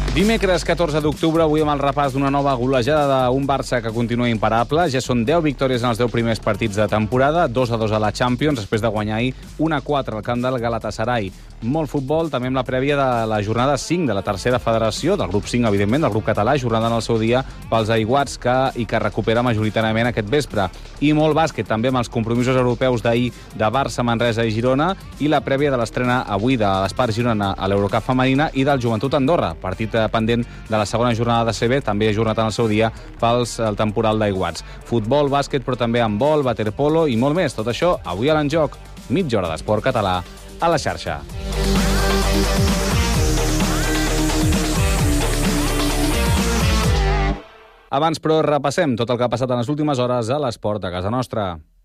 Dimecres 14 d'octubre, avui amb el repàs d'una nova golejada d'un Barça que continua imparable. Ja són 10 victòries en els 10 primers partits de temporada, 2-2 a la Champions, després de guanyar ahir 1-4 al camp del Galatasaray. Molt futbol, també amb la prèvia de la jornada 5 de la tercera federació, del grup 5, evidentment, del grup català, jornada en el seu dia pels aiguats que recupera majoritàriament aquest vespre. I molt bàsquet, també amb els compromisos europeus d'ahir de Barça, Manresa i Girona, i la prèvia de l'estrena avui de l'Espart Girona a l'Eurocup femenina i del Joventut Andorra, partit pendent de la segona jornada de CB, també ajornat en el seu dia pels temporal d'aiguats. Futbol, bàsquet, però també handbol, waterpolo i molt més. Tot això avui a l'Enjoc, mitja hora d'esport català a la xarxa. Abans, però, repassem tot el que ha passat en les últimes hores a l'esport de casa nostra.